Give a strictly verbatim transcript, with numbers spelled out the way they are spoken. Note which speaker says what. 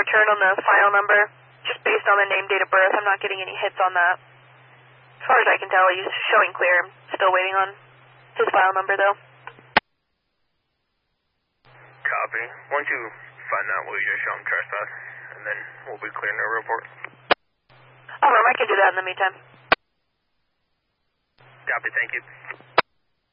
Speaker 1: return on the file number, just based on the name, date of birth. I'm not getting any hits on that. As far as I can tell, he's showing clear. I'm still waiting on his file number, though.
Speaker 2: Copy. Once you find out, will you just show him trespass, and then we'll be clearing the report.
Speaker 1: Oh, I can do that in the meantime.
Speaker 2: Copy, thank you.